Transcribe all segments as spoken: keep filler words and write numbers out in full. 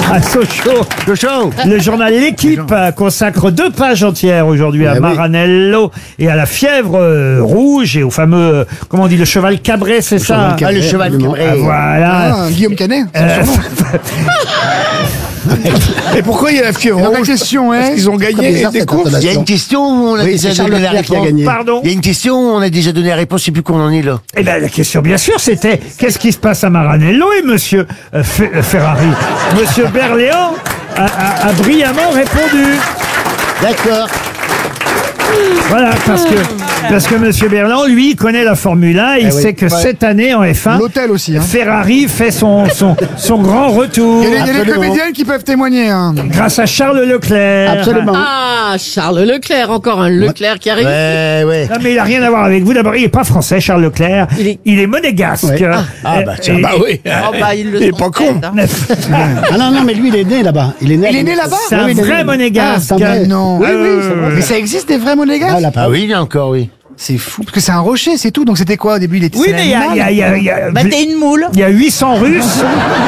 à Sochaux. Sochaux. Le journal L'équipe consacre deux pages entières aujourd'hui à Eh oui. Maranello et à la fièvre euh, rouge et au fameux, euh, comment on dit, le cheval cabré, c'est ça? Ah, le cheval cabré. Ah, voilà. Ah, Guillaume Canet. Euh, Et pourquoi il y a la fièvre La vraie rouge? question Parce est... qu'ils ont gagné bizarre, des cette courses. Il y a une question où on a Oui, déjà c'est Charles donné la Leclerc qui a réponse. gagné. Pardon? Il y a une question où on a déjà donné la réponse, je sais plus qu'on en est là. Eh bien, la question, bien sûr, c'était qu'est-ce qui se passe à Maranello et Monsieur euh, Fe- euh, Ferrari. Monsieur Berléand a, a- a brillamment répondu. D'accord. Voilà, parce que, parce que Monsieur Berland, lui, connaît la Formule un. Il Eh oui. sait que Ouais. cette année, en F un, L'hôtel aussi. Hein. Ferrari fait son, son, son grand retour Il y a des, il y a des Absolument. comédiennes qui peuvent témoigner. Hein. grâce à Charles Leclerc. Absolument. Ah, Charles Leclerc, encore un Leclerc qui arrive. Ouais, ouais. Non, mais il n'a rien à voir avec vous. D'abord, il n'est pas français, Charles Leclerc. Il est- monégasque. Ouais. Euh, Ah, bah, tiens, et- Bah oui. Oh, bah, il le Il est sent pas con. peut-être, hein. Ah non, non, mais lui, il est né là-bas. Il est né, Il est né là-bas C'est un Oui, il est vrai né. monégasque. Ah, c'est un vrai. Non. Oui, oui, Euh, c'est vrai. Mais ça existe des vrais monégasques Ah, la Ah oui, il y a encore, oui. C'est fou. Parce que c'est un rocher, c'est tout. Donc c'était quoi au début? Il était Oui, c'est mais il y a, l'animal. il y a- il y a- il y a- Bah, t'es une moule. il y a huit cents Russes.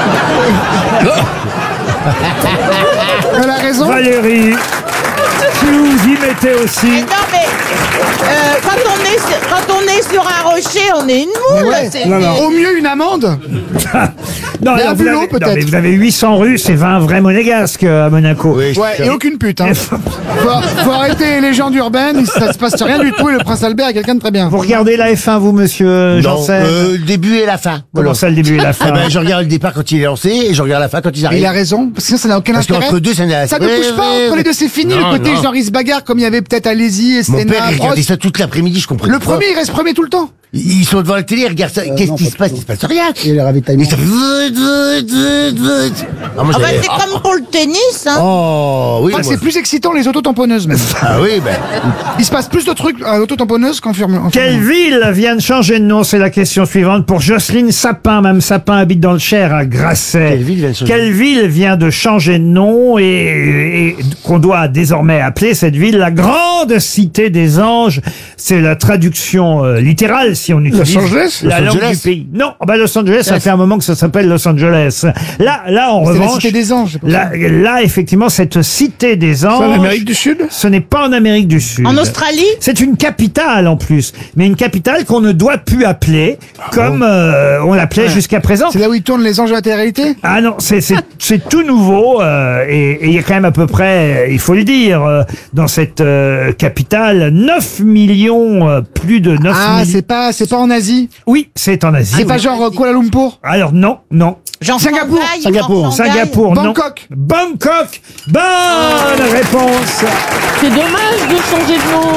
Elle a raison. Valérie, si vous y mettez aussi. Mais non, mais euh, quand, on est sur, quand on est sur un rocher, on est une Mais moule. ouais. c'est- Non, non. Au mieux une amende. Non, Il y a alors, un vous bulot, avez, non, peut-être. mais vous avez huit cents Russes et vingt vrais monégasques euh, à Monaco. Oui, Ouais, et aucune pute. Hein. faut, faut arrêter les légendes urbaines. Ça se passe rien du tout. Et le prince Albert est quelqu'un de très bien. Vous regardez la F un, vous, monsieur Non, Janssen? euh, le début et la fin. Comment Voilà. ça, le début et la fin? Eh ben, je regarde le départ quand il est lancé et je regarde la fin quand ils Mais arrivent. il a raison. Parce que sinon, ça n'a aucun Parce intérêt. qu'entre deux, ça n'a- Ça ne Ouais, bouge pas. ouais, Entre les ouais. deux, c'est fini. Non, le côté non. genre il se bagarre comme il y avait peut-être à Lézy et Mon Stena. père, il Brock. regardait ça toute l'après-midi, je comprends Le premier, il reste premier tout le temps. Ils sont devant la télé, ils regardent ça. Qu'est-ce non, qui pas se passe? trop. Il se passe rien. Et le ravitaillement. Et ça fait... vout, vout, vout, vout. Ah, moi, Ah bah, j'avais- c'est comme pour le tennis. Hein. Oh, oui. Enfin, moi- c'est plus excitant les autotamponneuses même. Ah oui, ben. Il se passe plus de trucs à l'autotamponneuse qu'en Formule un. Quelle ville vient de changer de nom? C'est la question suivante pour Jocelyne Sapin. Mme Sapin habite dans le Cher, à Grasset. Quelle ville vient de changer Quelle ville vient de changer de nom et, et qu'on doit désormais appeler cette ville la Grande Cité des Anges? C'est la traduction euh, littérale, si on utilise Angeles la Los langue Angeles du pays. Non, bah Los Angeles, ça fait un moment que ça s'appelle Los Angeles. Là, là, en C'est la revanche, cité des anges. c'est pour ça. là, là, effectivement, cette Cité des C'est en Anges, Amérique du Sud? ce n'est pas en Amérique du Sud. En Australie. C'est une capitale en plus, mais une capitale qu'on ne doit plus appeler comme euh, on l'appelait jusqu'à présent. C'est là où ils tournent les anges de la télé-réalité. Ah non, c'est c'est c'est tout nouveau euh, et et il y a quand même à peu près, il faut le dire, euh, dans cette euh, capitale, neuf millions, euh, plus de neuf Ah, millions. c'est pas, c'est pas en Asie. Oui, c'est en Asie. C'est oui. pas genre euh, Kuala Lumpur. Alors non, non. Jean Singapour. Shanghai, Singapour. Jean Shanghai. Singapour, non. Bangkok. Bangkok. Bonne réponse. C'est dommage de changer de nom.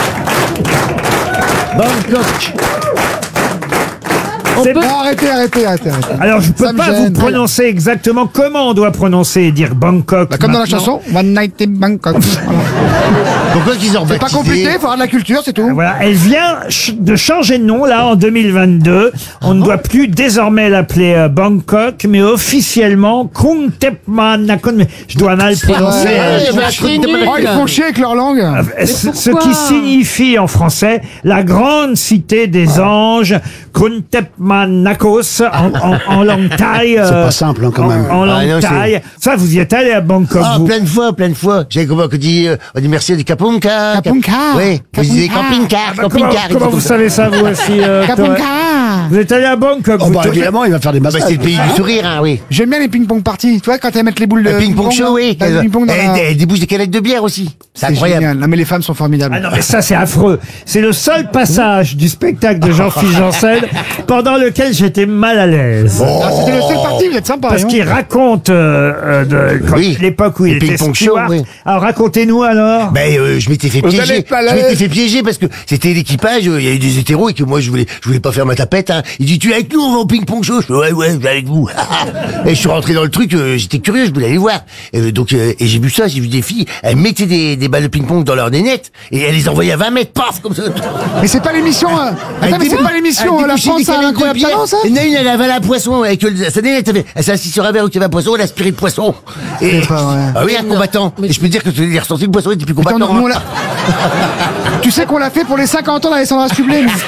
Bangkok. C'est- Non, arrêtez, arrêtez, arrêtez, arrêtez. Alors je peux Ça me pas gêne. vous prononcer exactement comment on doit prononcer et dire Bangkok. Bah, comme dans la maintenant. chanson, One Night in Bangkok. Voilà. Pourquoi qu'ils ont C'est pas compliqué, faut avoir de la culture, c'est tout. Voilà, elle vient ch- de changer de nom là en deux mille vingt-deux. On ne doit plus désormais l'appeler euh, Bangkok, mais officiellement Krung Thep Man Nakhon. Mais je dois mal prononcer. Ouais, euh, Eh ben, c'est nul. Oh, ils font chier avec leur langue. euh, ce, ce pourquoi qui signifie en français la grande cité des anges, Krung Thep Man Nakos en, en, en langue thaï. C'est euh, pas simple hein, quand en, même. en Ah, langue non, c'est- thaï. Ça, vous y êtes allé à Bangkok, Ah, vous? plein de fois, plein de fois. J'avais compris qu'on dit, euh, on dit merci à du Kapunka. Kapunka. Oui, vous disiez Kapunka. camping-car, Ah, bah, comment camping-car. comment vous savez ça, vous aussi euh, Kapunka. Torres Vous êtes allé à Bangkok, Oh vous, bah Torres évidemment, il va faire des Bah, massages. c'est le pays du sourire, hein, oui. J'aime bien les ping-pong parties. Tu vois, quand elles mettent les boules de Le ping-pong show, là, oui. t'as le ping-pong dans Et la- et des bouches de canettes de bière aussi. C'est C'est incroyable. génial. Non, mais les femmes sont formidables. Ah non, mais ça, c'est affreux. C'est le seul passage du spectacle de Jean-Philippe Janssen pendant lequel j'étais mal à l'aise. Ah, c'était le seul parti, vous êtes sympa. Parce hein. qu'il raconte euh, euh, de, quand- Oui. l'époque où il Le était ping-pong show, steward. oui. Alors, racontez-nous alors. Ben, euh, je m'étais fait Vous piéger. allez pas Je là- m'étais fait piéger parce que c'était l'équipage, euh, il y avait des hétéros et que moi je voulais, je voulais pas faire ma tapette, hein. Il dit, tu es avec nous, on va au ping-pong show. Je fais, ouais, ouais, je vais avec vous. Et je suis rentré dans le truc, euh, j'étais curieux, je voulais aller voir. Et, euh, donc, euh, et j'ai vu ça, j'ai vu des filles, elles mettaient des, des balles de ping-pong dans leurs nénettes et elles les envoyaient à vingt mètres, paf, comme ça. Mais c'est pas l'émission. euh, Attends, mais c'est pas l'émission. euh, La France a un incroyable talent, ça. Il y en a une, elle avait un poisson avec le- sa nénette, elle avait- elle s'est assise sur un verre où il y avait un poisson, elle a aspiré le poisson. Et, C'est pas vrai. ah oui, un combattant. Et je peux te dire que je l'ai ressenti, le poisson était plus Attends, combattant. nous, on l'a- Tu Tu sais qu'on l'a fait pour les cinquante ans d'Alessandra Sublet. nous.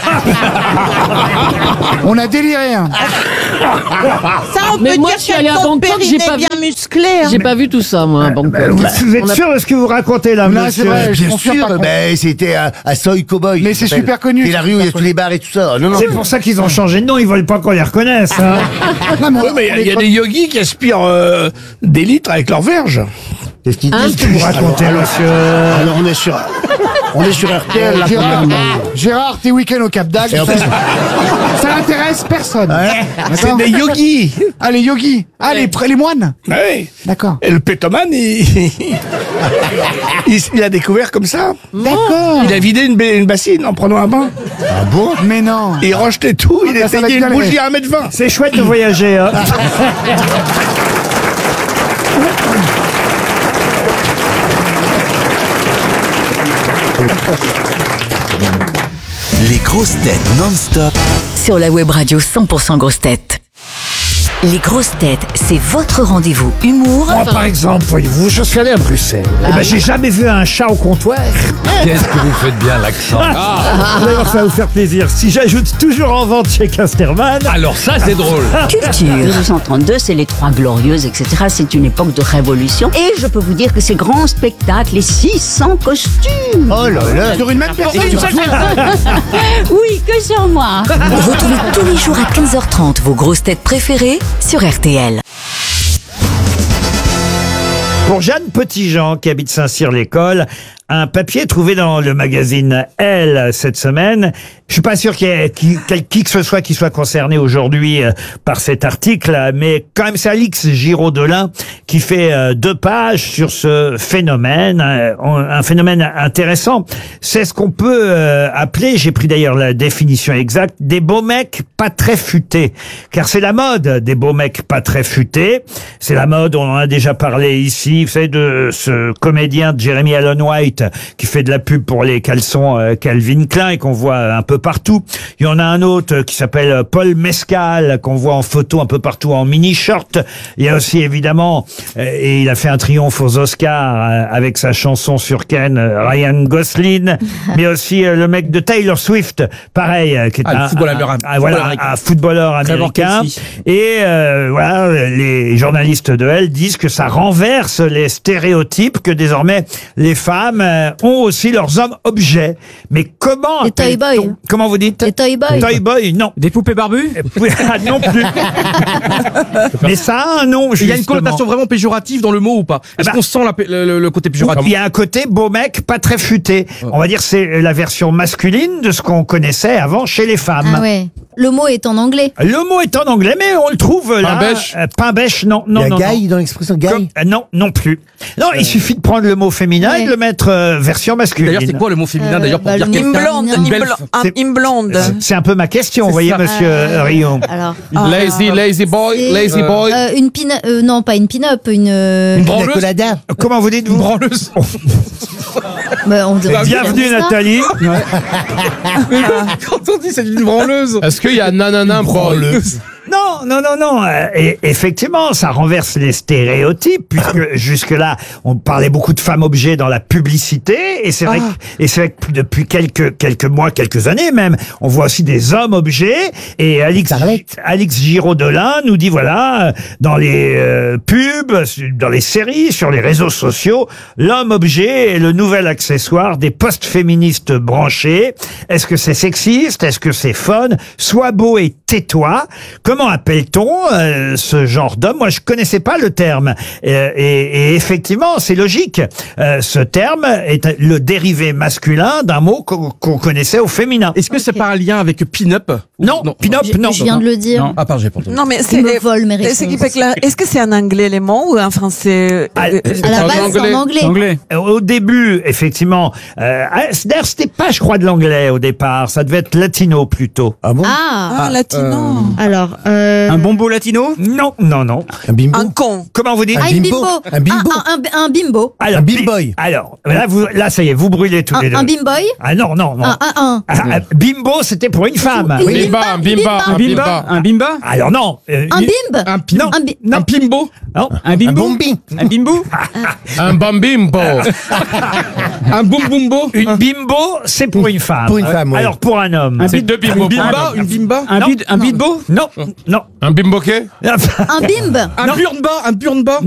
On a déliré. Hein. Ça, on Mais peut moi, dire je suis allée à qu'elle tombe Bangkok, j'ai périnée pas bien vu. musclé. hein. J'ai pas vu tout ça, moi, à Bangkok. Vous, vous êtes On a- sûr de ce que vous racontez là, Non, monsieur c'est vrai. je Bien confirme, sûr, par contre. ben, c'était à, à Soy Cowboy. Mais ça c'est s'appelle. super connu, C'est la c'est rue où il y a super tous les bars et tout ça. Non, non. C'est pour ça qu'ils ont changé de nom, ils veulent pas qu'on les reconnaisse. Hein. Non, mais on- Ouais, mais il y a- on il y, a est des yogis qui aspirent euh, des litres avec leur verge. Qu'est-ce qu'ils Hein disent Vous racontez, monsieur. Alors on est sur, on est sur R T L là quand Gérard, même. Gérard, tes week-ends au Cap d'Agde, Et en ça, plus- ça n'intéresse personne. C'est D'accord. des yogis. Ah, les yogis. Ah, les, pr- les moines. Ouais. D'accord. Et le pétomane, il... il, il a découvert comme ça. D'accord. Il a vidé une, ba- une bassine en prenant un bain. Ah bon? Mais non. Et il rejetait tout. Il Ah, ça va éteignait être une galéré. bougie à un mètre vingt. C'est chouette de voyager. Hein. Les grosses têtes non-stop Sur la web radio cent pour cent grosses têtes. Les grosses têtes, c'est votre rendez-vous humour Moi, par exemple, voyez-vous, je suis allé à Bruxelles. Eh ben, j'ai jamais vu un chat au comptoir. Qu'est-ce que vous faites bien l'accent? D'ailleurs, ça va vous faire plaisir. Si j'ajoute toujours en vente chez Casterman. Alors ça, c'est drôle. culture. mille huit cent trente-deux, c'est les Trois Glorieuses, et cetera. C'est une époque de révolution. Et je peux vous dire que ces grands spectacles, les six cents costumes. Oh là là. Sur une même personne. Oui, que sur moi. Retrouvez tous les jours à quinze heures trente vos grosses têtes préférées sur R T L. Pour Jeanne Petitjean, qui habite Saint-Cyr-l'École, un papier trouvé dans le magazine Elle cette semaine. Je suis pas sûr qu'il y ait qui, quel- qui que ce soit qui soit concerné aujourd'hui euh, par cet article, mais quand même c'est Alix Giraud-Delin qui fait euh, deux pages sur ce phénomène, euh, un phénomène intéressant. C'est ce qu'on peut euh, appeler, j'ai pris d'ailleurs la définition exacte, des beaux mecs pas très futés. Car c'est la mode des beaux mecs pas très futés. C'est la mode, on en a déjà parlé ici, vous savez, de ce comédien de Jeremy Allen White qui fait de la pub pour les caleçons euh, Calvin Klein et qu'on voit un peu partout. Il y en a un autre qui s'appelle Paul Mescal qu'on voit en photo un peu partout en mini-short. Il y a aussi évidemment, euh, et il a fait un triomphe aux Oscars euh, avec sa chanson sur Ken, euh, Ryan Gosling, mais aussi euh, le mec de Taylor Swift, pareil, euh, qui est Ah, le un, footballeur un- américain. un- voilà, un footballeur Trevor américain. Kelsey. Et euh, voilà, les journalistes de Elle disent que ça renverse les stéréotypes, que désormais les femmes euh, ont aussi leurs hommes objets. Mais comment Les toy appelle-t-on- boys. Comment vous dites? Les toy boys. Toy boy, non. Des poupées barbues? Ah, non plus. Mais ça a un nom, Il y a une justement. connotation vraiment péjorative dans le mot ou pas? Est-ce bah, qu'on sent la pé- le, le- le côté péjoratif? Il y a un côté beau mec, pas très futé. On va dire c'est la version masculine de ce qu'on connaissait avant chez les femmes. Ah ouais. Le mot est en anglais. Le mot est en anglais, mais on le trouve là. Pain-bêche Euh, Pain-bêche, non, non, Il y a non. Guy non. dans l'expression Guy. Comme- euh, non, non plus. Non, il suffit de prendre le mot féminin et Ouais. de le mettre euh, version masculine. D'ailleurs, c'est quoi le mot féminin Euh, d'ailleurs pour bah, dire le quelqu'un? mot- Une blonde, Une une, belle- blo- un- c'est- une blonde. C'est- C'est un peu ma question, vous voyez, ça. monsieur Euh, Rion. Alors. Lazy, lazy boy, C'est- lazy boy. Euh, une pin euh, non, pas une pin-up, une. euh, Une Pina branleuse. colada. Comment vous dites-vous? Une branleuse. bah, on devrait dire Bienvenue ça. Nathalie. Quand on dit c'est une branleuse. Est-ce qu'il y a nanana branleuse? Non, non, non, non. euh, Et effectivement, ça renverse les stéréotypes puisque jusque-là, on parlait beaucoup de femmes objets dans la publicité et c'est vrai que, et c'est vrai que depuis quelques quelques mois, quelques années même, on voit aussi des hommes objets et Alix Alix Giraud-Delin nous dit voilà, euh, dans les euh, pubs, dans les séries, sur les réseaux sociaux, l'homme objet est le nouvel accessoire des postes féministes branchés. Est-ce que c'est sexiste? Est-ce que c'est fun? Sois beau et tais-toi. Comment appelle-t-on euh, ce genre d'homme? Moi, je connaissais pas le terme. Euh, et, et effectivement, c'est logique. Euh, ce terme est le dérivé masculin d'un mot qu'on qu'on connaissait au féminin. Est-ce que c'est pas un lien avec pin-up? Non, pin-up, Je- non. Je viens de le dire. Ah, pardon, j'ai pas entendu. Non, mais Il c'est. me vole mes c'est qui réponses. fait que là- Est-ce que c'est en anglais les mots ou en français? Ah, Euh, À la base, c'est en anglais. Euh, Au début, effectivement, euh, ah, d'ailleurs, c'était pas, je crois, de l'anglais au départ. Ça devait être latino plutôt. Ah bon? Ah. Ah, latino. non. Alors, euh... Un bombo latino? Non, non, non. Un bimbo. Un con. Comment vous dites? Ah, une bimbo. Un bimbo. Un, un, un bimbo. Alors, Un bi- bimboy. Alors, là, vous, là, ça y est, vous brûlez tous Un, les deux. un bimboy. Ah non, non, non. Un, un, un. Ah, ah, bimbo, c'était pour une femme. Une Bimba, un bimba, un bimba. Un bimba? Alors non. euh, Un une- bimbe. Un pim- Non. Un bi- Non. Un pimbo. Non. Un Un bimbo? bombi. Un bimbo? Un bambimbo. Un boum boumbo. Une bimbo, c'est pour une femme. Pour une femme, ouais. Alors pour un homme. C'est deux bimbos. Une Bimba, une bimba. Un Non. bid, un bidbo? Non, non. Un bimboquet. Un bimbe. Un purnba, un purnba.